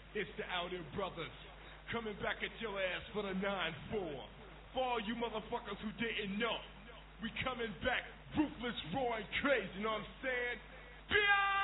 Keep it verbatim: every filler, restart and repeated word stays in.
It's the Out Here Brothers coming back at your ass for the nine four. For all you motherfuckers who didn't know, we coming back ruthless, raw, and crazy, you know what I'm saying?